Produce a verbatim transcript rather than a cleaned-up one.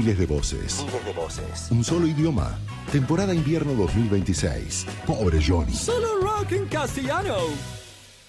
Miles de voces. Miles de voces. Un solo idioma. Temporada invierno dos mil veintiséis. Pobre Johnny. Solo rock en castellano.